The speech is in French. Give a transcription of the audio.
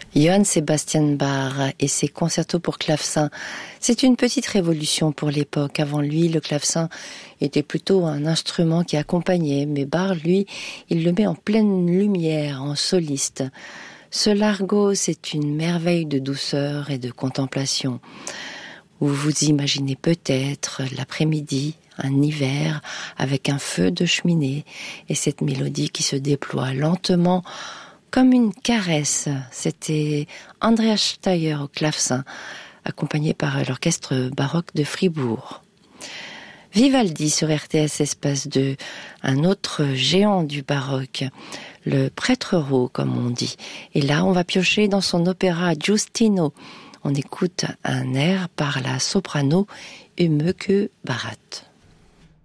Johann Sebastian Bach et ses concertos pour clavecin, c'est une petite révolution pour l'époque. Avant lui, le clavecin était plutôt un instrument qui accompagnait, mais Bach, lui, il le met en pleine lumière, en soliste. Ce largo, c'est une merveille de douceur et de contemplation. Vous vous imaginez peut-être l'après-midi, un hiver, avec un feu de cheminée et cette mélodie qui se déploie lentement comme une caresse. C'était Andreas Steier au clavecin, accompagné par l'orchestre baroque de Fribourg. Vivaldi sur RTS Espace 2, un autre géant du baroque, le prêtre rot comme on dit. Et là, on va piocher dans son opéra Giustino. On écoute un air par la soprano Ümke Bharat.